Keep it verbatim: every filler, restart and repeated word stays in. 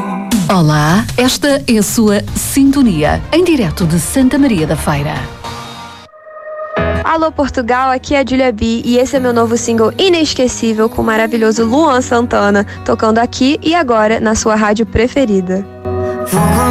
Olá, esta é a sua Sintonia, em direto de Santa Maria da Feira. Alô Portugal, aqui é a Julia B e esse é meu novo single inesquecível com o maravilhoso Luan Santana, tocando aqui e agora na sua rádio preferida.